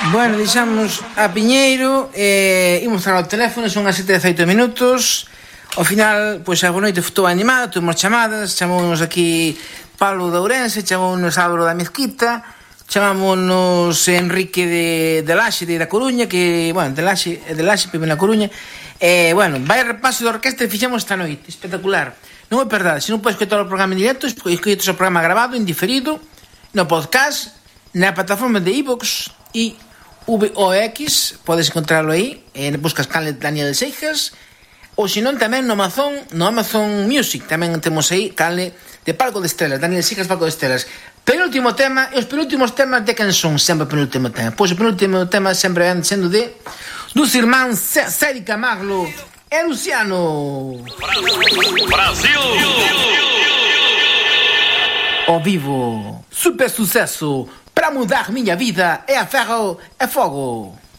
Bueno, deixamos a Piñeiro, imos falar ao teléfono, son as 7:18 minutos. Ao final, pois a noite foi animada, tuvimos chamadas, chamounos aquí Pablo de Ourense, chamounos Álvaro da Mezquita, chamámonos Enrique de Laxe, da Coruña, que, bueno, de Laxe, vive na Coruña. Bueno, vai repaso da orquesta que fixemos esta noite, espectacular. Non é verdade, se non podes escoitar o programa en directo, escoitas o programa grabado, indiferido, no podcast, na plataforma de iVoox e VOX, podes encontrarlo aí, buscas canle Daniel Seijas, ou senón tamén no Amazon Music, tamén temos aí canle de Palco de Estrelas, Daniel Seijas, Palco de Estrelas. Penúltimo tema, e os penúltimos temas de quen son sempre o penúltimo tema? Pois o penúltimo tema sempre ven sendo dos irmáns César Camargo e Luciano. Brasil! Ao vivo, super sucesso, para mudar minha vida é a ferro, é fogo.